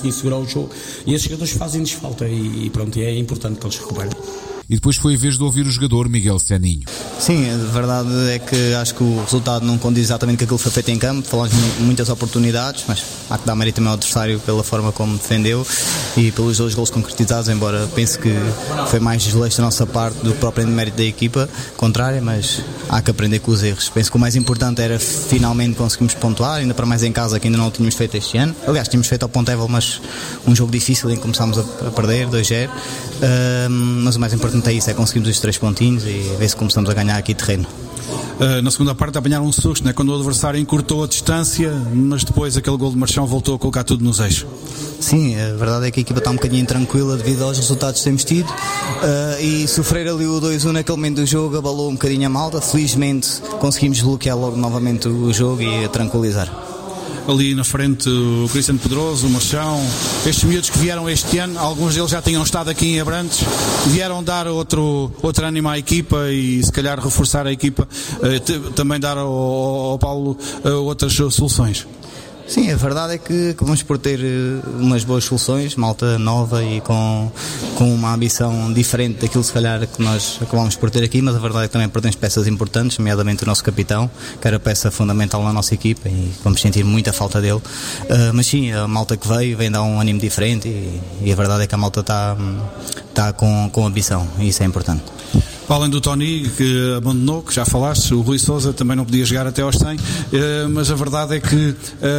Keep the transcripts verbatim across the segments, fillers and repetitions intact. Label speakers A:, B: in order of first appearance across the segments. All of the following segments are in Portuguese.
A: conseguir segurar o jogo, e esses jogadores fazem-nos falta e pronto, é importante que eles recuperem.
B: E depois foi a vez de ouvir o jogador Miguel Seninho.
C: Sim, a verdade é que acho que o resultado não condiz exatamente com aquilo que foi feito em campo. Falamos de muitas oportunidades, mas há que dar mérito também ao adversário pela forma como defendeu e pelos dois golos concretizados, embora pense que foi mais desleixo da nossa parte do que propriamente mérito da equipa contrária, mas há que aprender com os erros. Penso que o mais importante era finalmente conseguirmos pontuar, ainda para mais em casa, que ainda não o tínhamos feito este ano. Aliás, tínhamos feito ao Pontevel, mas um jogo difícil em que começámos a perder, dois a zero. Uh, mas o mais importante é isso, é conseguirmos os três pontinhos e ver se começamos a ganhar aqui terreno.
D: Uh, na segunda parte apanharam um susto, né? Quando o adversário encurtou a distância, mas depois aquele gol de Marchão voltou a colocar tudo nos eixos.
C: Sim, a verdade é que a equipa está um bocadinho tranquila devido aos resultados que temos tido, uh, e sofrer ali o dois a um naquele momento do jogo abalou um bocadinho a malta. Felizmente conseguimos bloquear logo novamente o jogo e tranquilizar.
D: Ali na frente o Cristiano Pedroso, o Marchão, estes miúdos que vieram este ano, alguns deles já tinham estado aqui em Abrantes, vieram dar outro, outro ânimo à equipa e se calhar reforçar a equipa, também dar ao, ao Paulo outras soluções.
C: Sim, a verdade é que, que vamos por ter umas boas soluções, malta nova e com, com uma ambição diferente daquilo se calhar que nós acabamos por ter aqui, mas a verdade é que também perdemos peças importantes, nomeadamente o nosso capitão, que era peça fundamental na nossa equipa e vamos sentir muita falta dele, uh, mas sim, a malta que veio vem dar um ânimo diferente e, e a verdade é que a malta está, está com, com ambição e isso é importante.
D: Além do Tony, que abandonou, que já falaste, o Rui Sousa também não podia chegar até aos cem, mas a verdade é que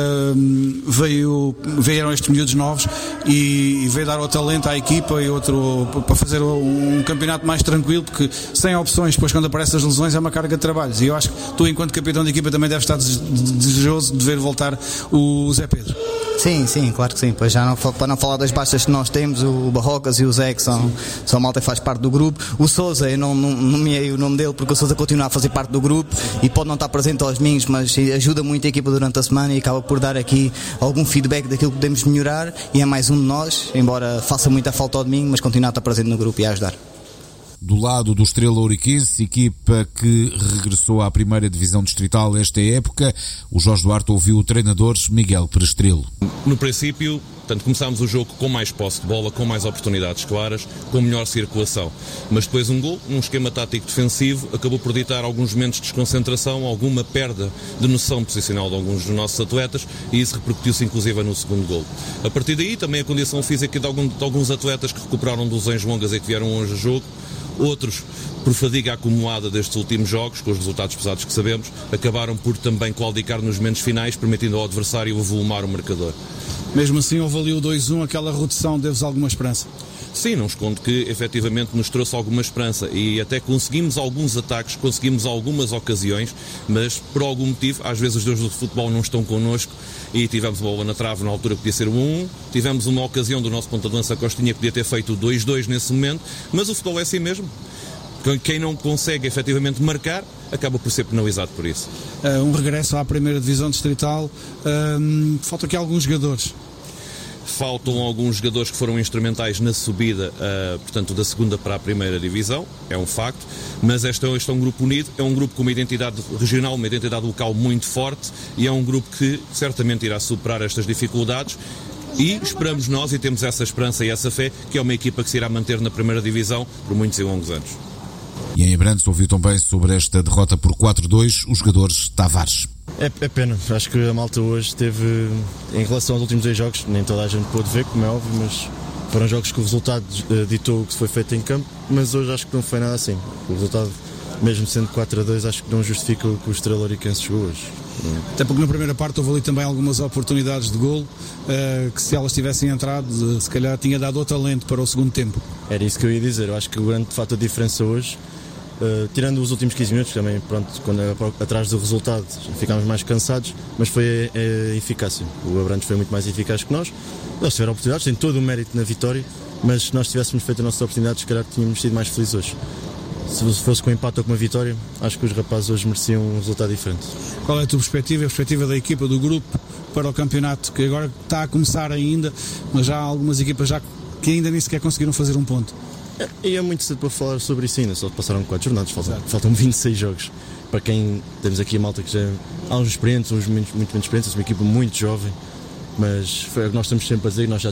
D: veio, vieram estes miúdos novos e veio dar o talento à equipa e outro para fazer um campeonato mais tranquilo, porque sem opções, depois quando aparecem as lesões é uma carga de trabalhos, e eu acho que tu, enquanto capitão da equipa, também deves estar desejoso de ver voltar o Zé Pedro.
C: Sim, sim, claro que sim. Pois já não, para não falar das baixas que nós temos, o Barrocas e o Zé, que são, são malta que faz parte do grupo. O Sousa, eu não nomeei o nome dele porque o Sousa continua a fazer parte do grupo e pode não estar presente aos domingos, mas ajuda muito a equipa durante a semana e acaba por dar aqui algum feedback daquilo que podemos melhorar, e é mais um de nós, embora faça muita falta ao domingo, mas continua a estar presente no grupo e a ajudar.
B: Do lado do Estrela Ouriquense, equipa que regressou à primeira divisão distrital esta época, o Jorge Duarte ouviu o treinador Miguel Perestrelo.
E: No princípio, portanto, começámos o jogo com mais posse de bola, com mais oportunidades claras, com melhor circulação. Mas depois um gol, num esquema tático defensivo, acabou por ditar alguns momentos de desconcentração, alguma perda de noção posicional de alguns dos nossos atletas, e isso repercutiu-se inclusive no segundo gol. A partir daí, também a condição física de, algum, de alguns atletas que recuperaram de lesões longas e que vieram hoje a jogo, outros, por fadiga acumulada destes últimos jogos, com os resultados pesados que sabemos, acabaram por também claudicar nos momentos finais, permitindo ao adversário avolumar o marcador.
D: Mesmo assim, houve ali o dois a um, aquela redução deu-vos alguma esperança?
E: Sim, não escondo que efetivamente nos trouxe alguma esperança e até conseguimos alguns ataques, conseguimos algumas ocasiões, mas por algum motivo, às vezes os deuses do futebol não estão connosco e tivemos uma bola na trave na altura que podia ser o um a um, tivemos uma ocasião do nosso ponta de lança Costinha que podia ter feito o dois a dois nesse momento, mas o futebol é assim mesmo. Quem não consegue efetivamente marcar acaba por ser penalizado por isso.
D: Uh, um regresso à primeira divisão distrital, uh, faltam aqui alguns jogadores.
E: Faltam alguns jogadores que foram instrumentais na subida, uh, portanto, da segunda para a primeira divisão, é um facto, mas este, este é um grupo unido, é um grupo com uma identidade regional, uma identidade local muito forte, e é um grupo que certamente irá superar estas dificuldades, e esperamos nós, e temos essa esperança e essa fé, que é uma equipa que se irá manter na primeira divisão por muitos e longos anos.
B: E em Abrantes ouviu também sobre esta derrota por quatro a dois os jogadores Tavares.
F: É, é pena, acho que a malta hoje teve, em relação aos últimos dois jogos, nem toda a gente pôde ver, como é óbvio, mas foram jogos que o resultado uh, ditou o que foi feito em campo, mas hoje acho que não foi nada assim. O resultado, mesmo sendo quatro a dois, acho que não justifica o que o Estrela Ouriquense jogou hoje.
D: Até porque na primeira parte houve ali também algumas oportunidades de golo, uh, que se elas tivessem entrado, uh, se calhar tinha dado outro talento para o segundo tempo.
F: Era isso que eu ia dizer, eu acho que o grande fato da diferença hoje, Uh, tirando os últimos quinze minutos, também pronto, quando atrás do resultado ficámos mais cansados, mas foi a, a eficácia. O Abrantes foi muito mais eficaz que nós. Eles tiveram oportunidades, têm todo o mérito na vitória, mas se nós tivéssemos feito as nossas oportunidades, se calhar tínhamos sido mais felizes hoje. Se fosse com um empate ou com uma vitória, acho que os rapazes hoje mereciam um resultado diferente.
D: Qual é a tua perspectiva, a perspectiva da equipa, do grupo, para o campeonato, que agora está a começar ainda, mas já há algumas equipas já que ainda nem sequer conseguiram fazer um ponto?
F: E é muito cedo para falar sobre isso ainda, só passaram quatro jornadas, faltam, faltam vinte e seis jogos. Para quem temos aqui a malta que já há uns experientes, uns muito, muito menos experientes, uma equipa muito jovem, mas foi o que nós estamos sempre a dizer, nós já